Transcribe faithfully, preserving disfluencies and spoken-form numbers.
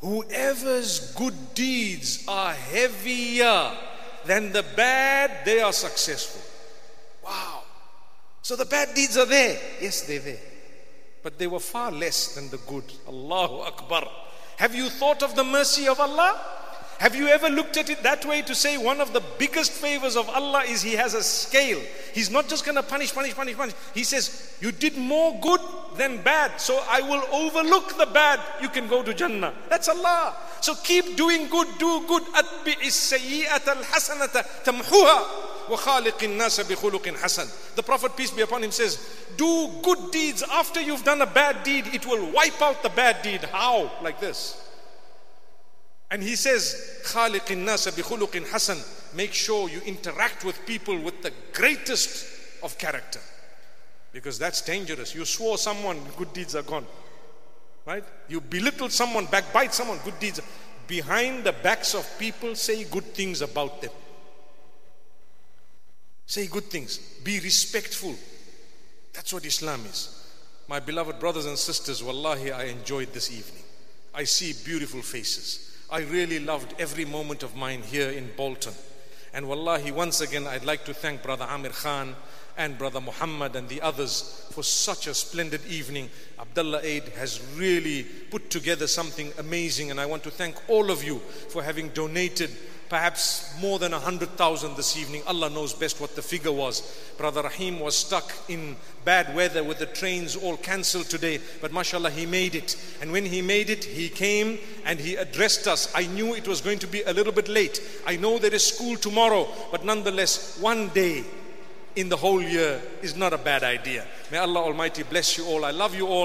whoever's good deeds are heavier than the bad, they are successful. Wow. So the bad deeds are there. Yes, they're there. But they were far less than the good. Allahu Akbar. Have you thought of the mercy of Allah? Have you ever looked at it that way to say one of the biggest favors of Allah is He has a scale. He's not just going to punish, punish, punish, punish. He says, you did more good than bad, so I will overlook the bad. You can go to Jannah. That's Allah. So keep doing good, do good. أَتْبِعِ السَّيِّئَةَ الْحَسَنَةَ تَمْحُوهَا وَخَالِقِ النَّاسَ بِخُلُقٍ حَسَنٍ. The Prophet, peace be upon him, says, do good deeds after you've done a bad deed. It will wipe out the bad deed. How? Like this. And he says, خَالِقِ النَّاسَ بِخُلُقٍ حَسَنٍ. Make sure you interact with people with the greatest of character. Because that's dangerous. You swore someone, good deeds are gone. Right? You belittle someone, backbite someone, good deeds. Behind the backs of people, say good things about them. Say good things. Be respectful. That's what Islam is. My beloved brothers and sisters, wallahi, I enjoyed this evening. I see beautiful faces. I really loved every moment of mine here in Bolton. And wallahi, once again, I'd like to thank Brother Amir Khan and Brother Muhammad and the others for such a splendid evening. Abdullah Aid has really put together something amazing, and I want to thank all of you for having donated perhaps more than a hundred thousand this evening. Allah knows best what the figure was. Brother Rahim was stuck in bad weather with the trains all cancelled today, but mashallah, he made it. And when he made it, he came and he addressed us. I knew it was going to be a little bit late. I know there is school tomorrow, but nonetheless, one day in the whole year is not a bad idea. May Allah Almighty bless you all. I love you all.